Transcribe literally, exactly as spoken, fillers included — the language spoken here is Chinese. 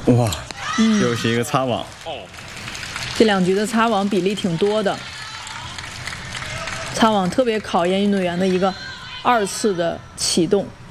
哇，嗯，又是一个擦网。 这两局的擦网比例挺多的，擦网特别考验运动员的一个二次的启动。